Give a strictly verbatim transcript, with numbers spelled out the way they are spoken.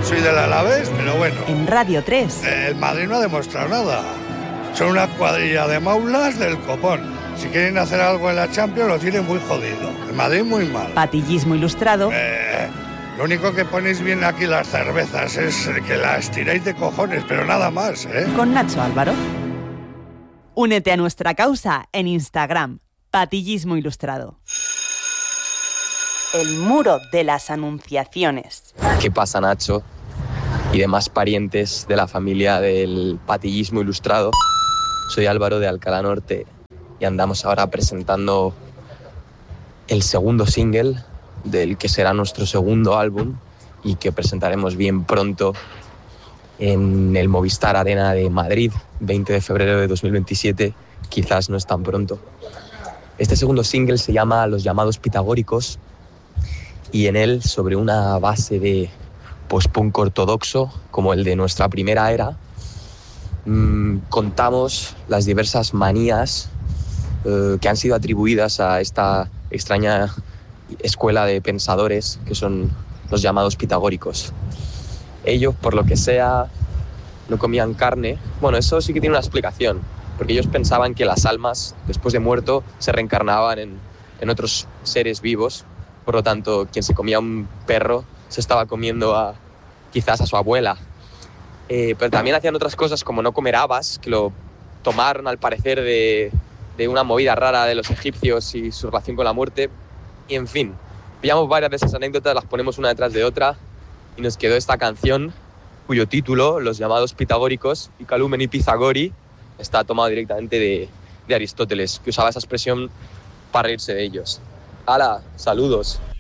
soy del Alavés, pero bueno. En Radio tres. El Madrid no ha demostrado nada. Son una cuadrilla de maulas del copón. Si quieren hacer algo en la Champions lo tienen muy jodido. El Madrid muy mal. Patillismo ilustrado. Eh, lo único que ponéis bien aquí las cervezas es que las tiráis de cojones, pero nada más, ¿eh? Con Nacho Álvaro. Únete a nuestra causa en Instagram. Patillismo ilustrado. El muro de las anunciaciones. ¿Qué pasa, Nacho? Y demás parientes de la familia del patillismo ilustrado. Soy Álvaro de Alcalá Norte y andamos ahora presentando el segundo single del que será nuestro segundo álbum y que presentaremos bien pronto en el Movistar Arena de Madrid, veinte de febrero de dos mil veintisiete, quizás no es tan pronto. Este segundo single se llama Los llamados pitagóricos y en él, sobre una base de post-punk ortodoxo como el de nuestra primera era, mmm, contamos las diversas manías eh, que han sido atribuidas a esta extraña escuela de pensadores que son los llamados pitagóricos. Ellos, por lo que sea, no comían carne. Bueno, eso sí que tiene una explicación, porque ellos pensaban que las almas, después de muerto, se reencarnaban en, en otros seres vivos. Por lo tanto, quien se comía un perro se estaba comiendo a, quizás a su abuela. Eh, pero también hacían otras cosas como no comer habas, que lo tomaron al parecer de, de una movida rara de los egipcios y su relación con la muerte. Y en fin, pillamos varias de esas anécdotas, las ponemos una detrás de otra y nos quedó esta canción cuyo título, Los llamados pitagóricos, y Calumen y Pizagori, está tomado directamente de, de Aristóteles, que usaba esa expresión para reírse de ellos. ¡Hala! ¡Saludos!